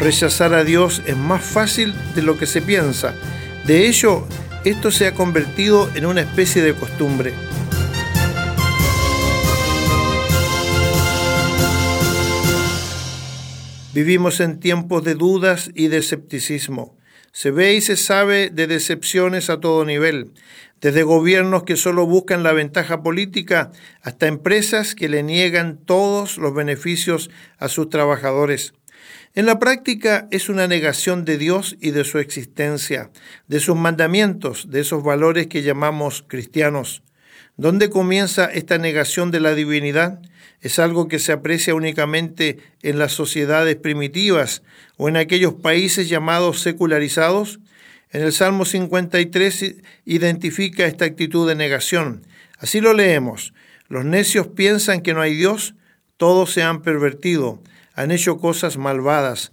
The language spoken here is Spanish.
Rechazar a Dios es más fácil de lo que se piensa. De hecho, esto se ha convertido en una especie de costumbre. Vivimos en tiempos de dudas y de escepticismo. Se ve y se sabe de decepciones a todo nivel, desde gobiernos que solo buscan la ventaja política hasta empresas que le niegan todos los beneficios a sus trabajadores. En la práctica es una negación de Dios y de su existencia, de sus mandamientos, de esos valores que llamamos cristianos. ¿Dónde comienza esta negación de la divinidad? ¿Es algo que se aprecia únicamente en las sociedades primitivas o en aquellos países llamados secularizados? En el Salmo 53 identifica esta actitud de negación. Así lo leemos: los necios piensan que no hay Dios, todos se han pervertido, han hecho cosas malvadas,